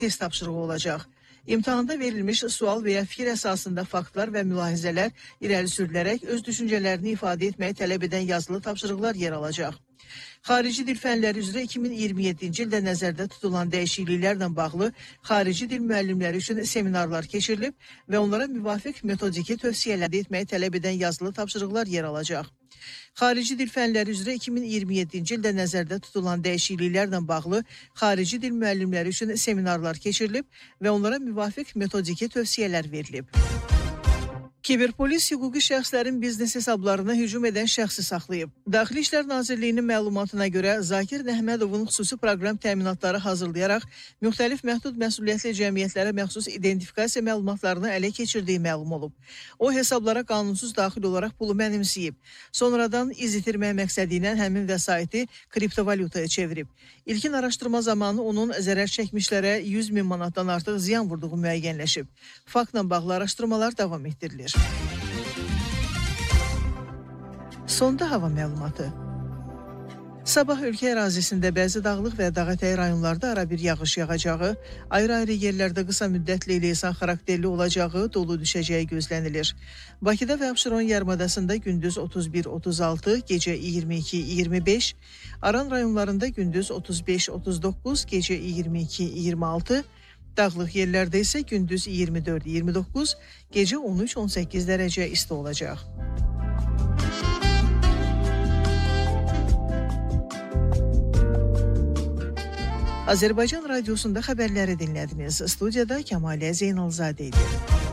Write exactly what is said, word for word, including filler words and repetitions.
test tapşırığı olacaq. İmtahanda verilmiş sual və ya fikir əsasında faktlar və mülahizələr irəli sürülərək öz düşüncələrini ifadə etməyi tələb edən yazılı tapşırıqlar yer alacaq. Xarici dil fənləri üzrə iki min iyirmi yeddinci ildə nəzərdə tutulan dəyişikliklərlə bağlı xarici dil müəllimləri üçün seminarlar keçirilib və onlara müvafiq metodiki tövsiyələr etməyi tələb edən yazılı tapşırıqlar yer alacaq. Xarici dil fənləri üzrə iki min iyirmi yeddinci ildə nəzərdə tutulan dəyişikliklərlə bağlı xarici dil müəllimləri üçün seminarlar keçirilib və onlara müvafiq metodiki tövsiyələr verilib. Kiberpolis hüquqi şəxslərin biznes hesablarına hücum edən şəxsi saxlayıb. Daxili İşlər Nazirliyinin məlumatına görə Zakir Nəhmədovun xüsusi proqram təminatları hazırlayaraq müxtəlif məhdud məsuliyyətli cəmiyyətlərə məxsus identifikasiya məlumatlarını ələ keçirdiyi məlum olub. O hesablara qanunsuz daxil olaraq pulu mənimsəyib. Sonradan iz itirmək məqsədi ilə həmin vəsaiti kriptovalyutaya çevirib. İlkin araşdırma zamanı onun zərər çəkmişlərə yüz min manatdan artıq ziyan vurduğu müəyyənləşib. Faktla bağlı araşdırmalar davam etdirilir. Sonda hava məlumatı. Sabah ölkə ərazisində bəzi dağlıq və dağətəyi rayonlarda ara bir yağış yağacağı, ayrı-ayrı yerlərdə qısa müddətli leysan xarakterli olacağı, dolu düşəcəyi gözlənilir. Bakıda və Abşeron yarımadasında gündüz otuz bir otuz altı, gecə iyirmi iki iyirmi beş, Aran rayonlarında gündüz otuz beş otuz doqquz, gecə iyirmi iki iyirmi altı, dağlıq yerlərdə isə gündüz iyirmi dörd iyirmi doqquz, gecə on üç on səkkiz dərəcə isti olacaq. Azərbaycan Radiosunda xəbərləri dinlədiniz. Studiyada Kəmalə Zeynalzadə idi.